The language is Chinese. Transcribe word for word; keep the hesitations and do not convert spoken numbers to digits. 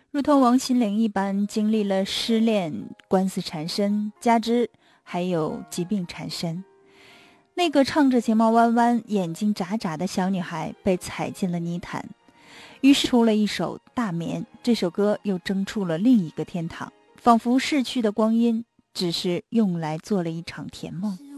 如同王心凌一般，经历了失恋、官司缠身，加之还有疾病缠身。那个唱着睫毛弯弯、眼睛眨眨的小女孩被踩进了泥潭，于是出了一首《大眠》。这首歌又蒸出了另一个天堂，仿佛逝去的光阴只是用来做了一场甜梦。